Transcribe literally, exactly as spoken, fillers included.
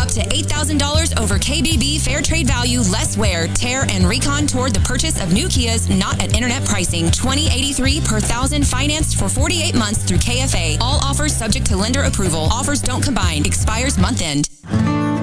to eight thousand dollars over K B B fair trade value, less wear, tear, and recon toward the purchase of new Kias not at internet pricing. twenty eighty-three per thousand financed for forty-eight months through K F A. All offers subject to lender approval. Offers don't combine. Expires month end.